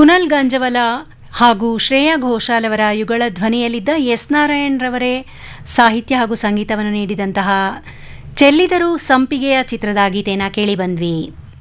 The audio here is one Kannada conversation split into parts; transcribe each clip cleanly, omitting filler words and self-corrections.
ಕುನಲ್ ಗಂಜವಲ ಹಾಗೂ ಶ್ರೇಯಾ ಘೋಷಾಲ್ ಅವರ ಯುಗಳ ಧ್ವನಿಯಲ್ಲಿದ್ದ ಎಸ್ ನಾರಾಯಣ್ ಸಾಹಿತ್ಯ ಹಾಗೂ ಸಂಗೀತವನ್ನು ನೀಡಿದಂತಹ ಚೆಲ್ಲಿದರು ಸಂಪಿಗೆಯ ಚಿತ್ರದ ಗೀತೆನ ಕೇಳಿ ಬಂದ್ವಿ.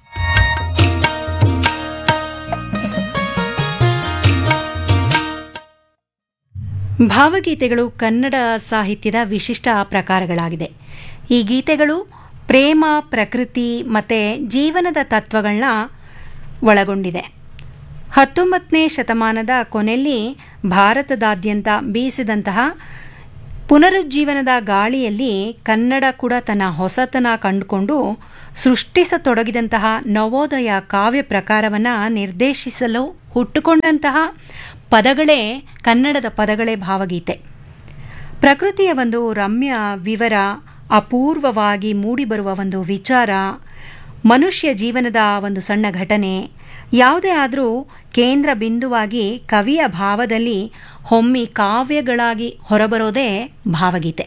ಭಾವಗೀತೆಗಳು ಕನ್ನಡ ಸಾಹಿತ್ಯದ ವಿಶಿಷ್ಟ ಪ್ರಕಾರಗಳಾಗಿದೆ. ಈ ಗೀತೆಗಳು ಪ್ರೇಮ, ಪ್ರಕೃತಿ ಮತ್ತು ಜೀವನದ ತತ್ವಗಳನ್ನ ಒಳಗೊಂಡಿದೆ. 19ನೇ ಶತಮಾನದ ಕೊನೆಯಲ್ಲಿ ಭಾರತದಾದ್ಯಂತ ಬೀಸಿದಂತಹ ಪುನರುಜ್ಜೀವನದ ಗಾಳಿಯಲ್ಲಿ ಕನ್ನಡ ಕೂಡ ತನ್ನ ಹೊಸತನ ಕಂಡುಕೊಂಡು ಸೃಷ್ಟಿಸತೊಡಗಿದಂತಹ ನವೋದಯ ಕಾವ್ಯ ಪ್ರಕಾರವನ್ನು ನಿರ್ದೇಶಿಸಲು ಹುಟ್ಟುಕೊಂಡಂತಹ ಪದಗಳೇ ಕನ್ನಡದ ಪದಗಳೇ ಭಾವಗೀತೆ. ಪ್ರಕೃತಿಯ ಒಂದು ರಮ್ಯ ವಿವರ, ಅಪೂರ್ವವಾಗಿ ಮೂಡಿಬರುವ ಒಂದು ವಿಚಾರ, ಮನುಷ್ಯ ಜೀವನದ ಒಂದು ಸಣ್ಣ ಘಟನೆ ಯಾವುದೇ ಆದರೂ ಕೇಂದ್ರ ಬಿಂದುವಾಗಿ ಕವಿಯ ಭಾವದಲ್ಲಿ ಹೊಮ್ಮಿ ಕಾವ್ಯಗಳಾಗಿ ಹೊರಬರೋದೇ ಭಾವಗೀತೆ.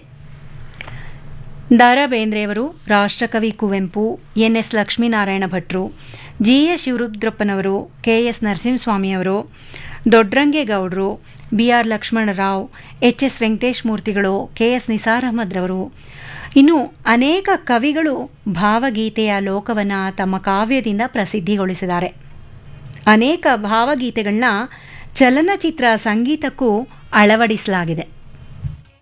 ದ ರಾ ಬೇಂದ್ರೆಯವರು, ರಾಷ್ಟ್ರಕವಿ ಕುವೆಂಪು, ಎನ್.ಎಸ್. ಲಕ್ಷ್ಮೀನಾರಾಯಣ ಭಟ್ರು, GS. ಶಿವರುದ್ರಪ್ಪನವರು, KS. ನರಸಿಂಹಸ್ವಾಮಿಯವರು, ದೊಡ್ಡರಂಗೇಗೌಡರು, BR. Lakshmanrao, ಎಚ್.ಎಸ್. Venkatesh ಮೂರ್ತಿಗಳು, ಕೆ.ಎಸ್. ನಿಸಾರ್ ಅಹಮದ್ರವರು, ಇನ್ನು ಅನೇಕ ಕವಿಗಳು ಭಾವಗೀತೆಯ ಲೋಕವನ್ನು ತಮ್ಮ ಕಾವ್ಯದಿಂದ ಪ್ರಸಿದ್ಧಿಗೊಳಿಸಿದ್ದಾರೆ. ಅನೇಕ ಭಾವಗೀತೆಗಳನ್ನ ಚಲನಚಿತ್ರ ಸಂಗೀತಕ್ಕೂ ಅಳವಡಿಸಲಾಗಿದೆ.